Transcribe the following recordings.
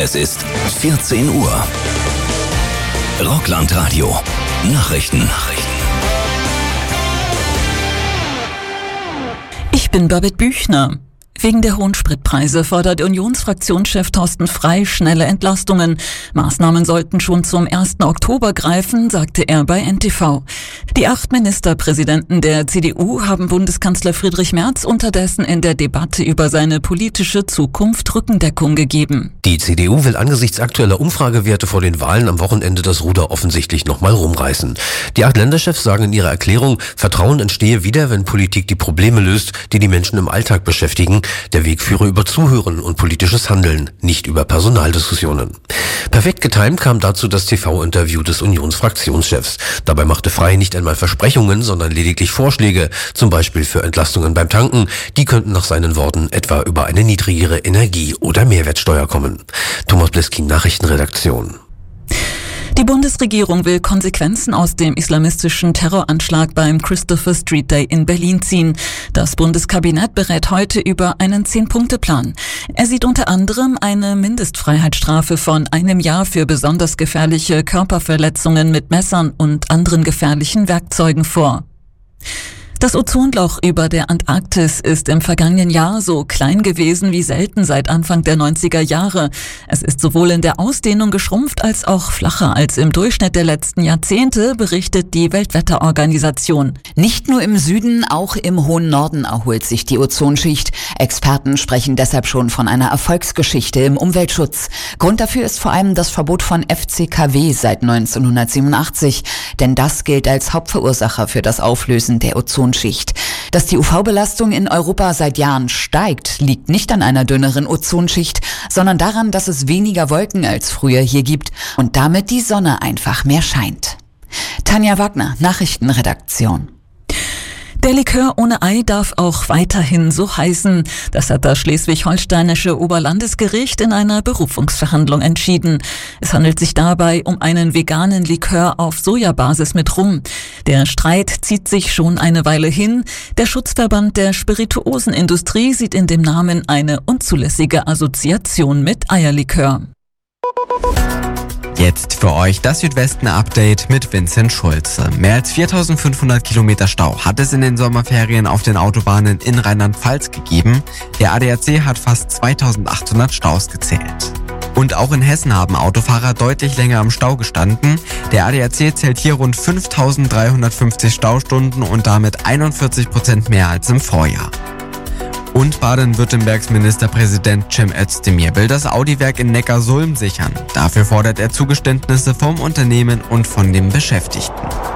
Es ist 14 Uhr. Rockland-Radio. Nachrichten. Ich bin Babette Büchner. Wegen der hohen Spritpreise fordert Unionsfraktionschef Thorsten Frey schnelle Entlastungen. Maßnahmen sollten schon zum 1. Oktober greifen, sagte er bei NTV. Die 8 Ministerpräsidenten der CDU haben Bundeskanzler Friedrich Merz unterdessen in der Debatte über seine politische Zukunft Rückendeckung gegeben. Die CDU will angesichts aktueller Umfragewerte vor den Wahlen am Wochenende das Ruder offensichtlich nochmal rumreißen. Die 8 Länderchefs sagen in ihrer Erklärung, Vertrauen entstehe wieder, wenn Politik die Probleme löst, die die Menschen im Alltag beschäftigen. Der Weg führe über Zuhören und politisches Handeln, nicht über Personaldiskussionen. Perfekt getimt kam dazu das TV-Interview des Unionsfraktionschefs. Dabei machte Frey nicht einmal Versprechungen, sondern lediglich Vorschläge, zum Beispiel für Entlastungen beim Tanken. Die könnten nach seinen Worten etwa über eine niedrigere Energie- oder Mehrwertsteuer kommen. Thomas Bleskin, Nachrichtenredaktion. Die Bundesregierung will Konsequenzen aus dem islamistischen Terroranschlag beim Christopher Street Day in Berlin ziehen. Das Bundeskabinett berät heute über einen 10-Punkte-Plan. Er sieht unter anderem eine Mindestfreiheitsstrafe von 1 Jahr für besonders gefährliche Körperverletzungen mit Messern und anderen gefährlichen Werkzeugen vor. Das Ozonloch über der Antarktis ist im vergangenen Jahr so klein gewesen wie selten seit Anfang der 90er Jahre. Es ist sowohl in der Ausdehnung geschrumpft als auch flacher als im Durchschnitt der letzten Jahrzehnte, berichtet die Weltwetterorganisation. Nicht nur im Süden, auch im hohen Norden erholt sich die Ozonschicht. Experten sprechen deshalb schon von einer Erfolgsgeschichte im Umweltschutz. Grund dafür ist vor allem das Verbot von FCKW seit 1987, denn das gilt als Hauptverursacher für das Auflösen der Ozonschicht. Dass die UV-Belastung in Europa seit Jahren steigt, liegt nicht an einer dünneren Ozonschicht, sondern daran, dass es weniger Wolken als früher hier gibt und damit die Sonne einfach mehr scheint. Tanja Wagner, Nachrichtenredaktion. Der Likör ohne Ei darf auch weiterhin so heißen. Das hat das schleswig-holsteinische Oberlandesgericht in einer Berufungsverhandlung entschieden. Es handelt sich dabei um einen veganen Likör auf Sojabasis mit Rum. Der Streit zieht sich schon eine Weile hin. Der Schutzverband der Spirituosenindustrie sieht in dem Namen eine unzulässige Assoziation mit Eierlikör. Jetzt für euch das Südwesten-Update mit Vincent Schulze. Mehr als 4.500 Kilometer Stau hat es in den Sommerferien auf den Autobahnen in Rheinland-Pfalz gegeben. Der ADAC hat fast 2.800 Staus gezählt. Und auch in Hessen haben Autofahrer deutlich länger im Stau gestanden. Der ADAC zählt hier rund 5.350 Staustunden und damit 41% mehr als im Vorjahr. Und Baden-Württembergs Ministerpräsident Cem Özdemir will das Audi-Werk in Neckarsulm sichern. Dafür fordert er Zugeständnisse vom Unternehmen und von den Beschäftigten.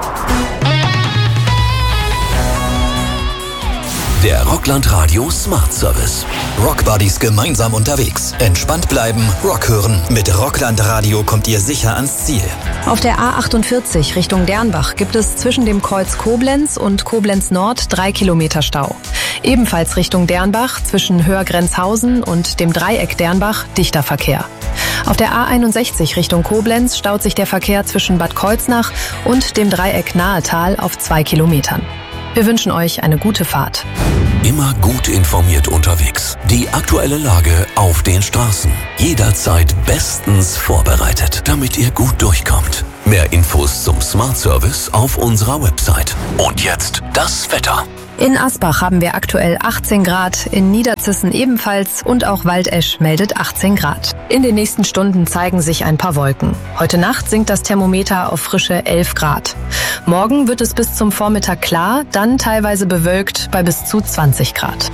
Der Rockland-Radio Smart Service. Rockbuddies gemeinsam unterwegs. Entspannt bleiben, Rock hören. Mit Rockland-Radio kommt ihr sicher ans Ziel. Auf der A48 Richtung Dernbach gibt es zwischen dem Kreuz Koblenz und Koblenz Nord 3 Kilometer Stau. Ebenfalls Richtung Dernbach zwischen Höhergrenzhausen und dem Dreieck Dernbach dichter Verkehr. Auf der A61 Richtung Koblenz staut sich der Verkehr zwischen Bad Kreuznach und dem Dreieck Nahetal auf 2 Kilometern. Wir wünschen euch eine gute Fahrt. Immer gut informiert unterwegs. Die aktuelle Lage auf den Straßen. Jederzeit bestens vorbereitet, damit ihr gut durchkommt. Mehr Infos zum Smart Service auf unserer Website. Und jetzt das Wetter. In Asbach haben wir aktuell 18 Grad, in Niederzissen ebenfalls und auch Waldesch meldet 18 Grad. In den nächsten Stunden zeigen sich ein paar Wolken. Heute Nacht sinkt das Thermometer auf frische 11 Grad. Morgen wird es bis zum Vormittag klar, dann teilweise bewölkt bei bis zu 20 Grad.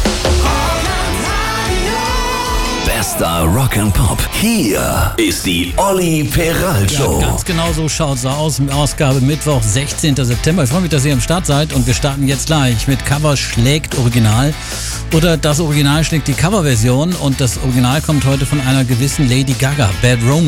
Bester Rock'n'Pop. Hier ist die Olli Peral Show. Ja, ganz genau so schaut es aus. Ausgabe Mittwoch, 16. September. Ich freue mich, dass ihr am Start seid und wir starten jetzt gleich mit Cover schlägt Original. Oder das Original schlägt die Coverversion und das Original kommt heute von einer gewissen Lady Gaga, Bad Romance.